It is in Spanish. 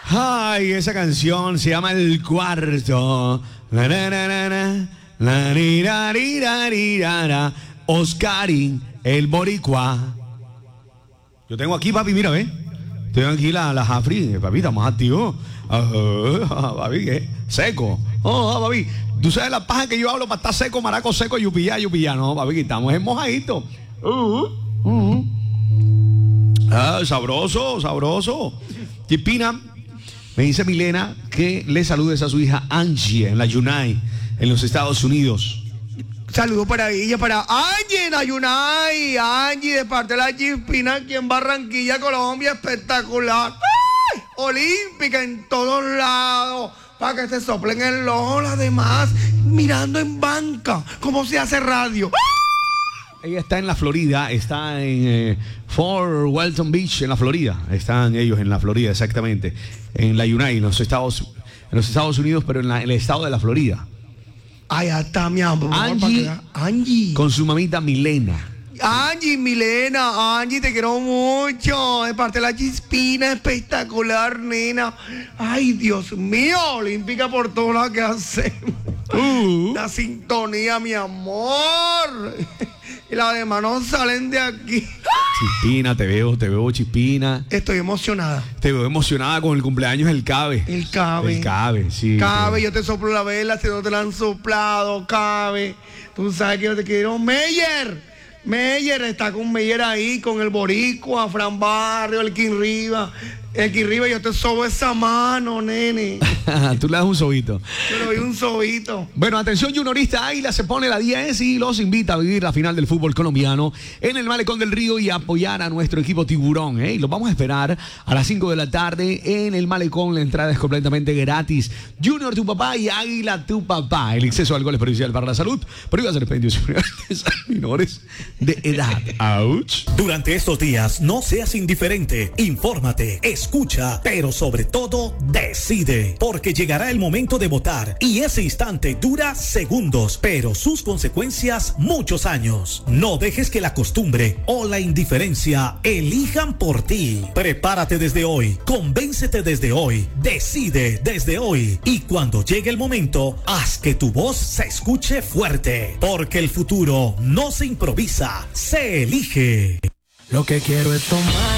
Ay, esa canción se llama El Cuarto. La, la, la, la, la, la, ri, ra, ri, ra, ri, ra, ra. Oscarín, el boricua. Yo tengo aquí, papi, mira, ve. Tengo aquí la Jafri, papi, estamos activos. Papi, ¿qué? Seco. Papi, tú sabes la paja que yo hablo para estar seco, maraco seco, yupillá. No, papi, estamos en mojadito. Sabroso. Chipina, me dice Milena que le saludes a su hija Angie en la Yunay, en los Estados Unidos. Saludos para ella, para Angie en Ayunay. Angie, de parte de la Chipina, aquí en Barranquilla, Colombia, espectacular. ¡Ay! Olímpica en todos lados, para que se soplen el ojo, además, mirando en banca, cómo se hace radio. Ella está en la Florida, está en Fort Walton Beach, en la Florida. Están ellos en la Florida, exactamente. En la United, en los Estados Unidos, pero en el estado de la Florida. Allá está mi amor. Angie. Con su mamita Milena. Angie, Milena, Angie, te quiero mucho. De parte de la Chispina, espectacular, nena. Ay, Dios mío, olímpica por todo lo que hacemos. La sintonía, mi amor. Y las demás no salen de aquí. Chispina, te veo, Chispina. Estoy emocionada. Te veo emocionada con el cumpleaños del Cabe. El Cabe. El Cabe, sí. Cabe, yo te soplo la vela si no te la han soplado, Cabe. Tú sabes que yo te quiero. Meyer está con Meyer ahí, con el boricua, Fran Barrio, el King Riva, yo te sobo esa mano, nene. Tú le das un sobito. Yo le doy un sobito. Bueno, atención, Juniorista Águila se pone la 10 y los invita a vivir la final del fútbol colombiano en el Malecón del Río y apoyar a nuestro equipo Tiburón. Y los vamos a esperar a las 5 de la tarde en el Malecón. La entrada es completamente gratis. Junior, tu papá, y Águila, tu papá. El exceso de alcohol es perjudicial para la salud. Prohíbe hacer expedientes a menores de edad. ¡Auch! Durante estos días, no seas indiferente. Infórmate, escucha, pero sobre todo, decide. Porque llegará el momento de votar y ese instante dura segundos, pero sus consecuencias muchos años. No dejes que la costumbre o la indiferencia elijan por ti. Prepárate desde hoy, convéncete desde hoy, decide desde hoy y cuando llegue el momento, haz que tu voz se escuche fuerte. Porque el futuro no se improvisa, se elige. Lo que quiero es tomar